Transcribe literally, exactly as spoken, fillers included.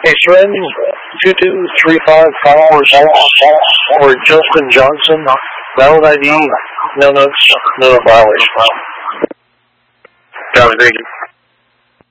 Hey, friend, two two three five four six or Justin Johnson, valid I D, no notes, no violation. Copy, thank you.